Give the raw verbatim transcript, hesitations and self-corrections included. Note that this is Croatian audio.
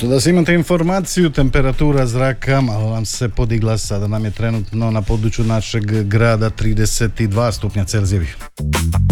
Čisto da se imate informaciju, temperatura zraka malo nam se podigla, sada nam je trenutno na području našeg grada trideset dva stupnja Celzijevih.